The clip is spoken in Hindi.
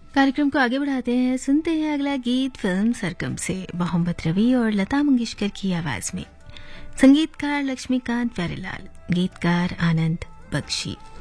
कार्यक्रम को आगे बढ़ाते हैं, सुनते हैं अगला गीत फिल्म सरगम से, मोहम्मद रफी और लता मंगेशकर की आवाज में। संगीतकार लक्ष्मीकांत प्यारेलाल, गीतकार आनंद बख्शी।